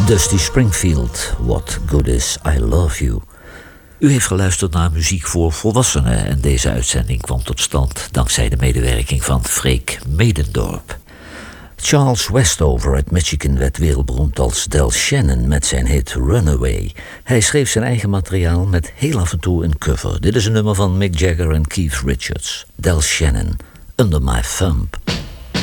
Dusty Springfield, What Good Is I Love You. U heeft geluisterd naar muziek voor volwassenen en deze uitzending kwam tot stand dankzij de medewerking van Freek Medendorp. Charles Westover uit Michigan werd wereldberoemd als Del Shannon met zijn hit Runaway. Hij schreef zijn eigen materiaal met heel af en toe een cover. Dit is een nummer van Mick Jagger en Keith Richards. Del Shannon, Under My Thumb.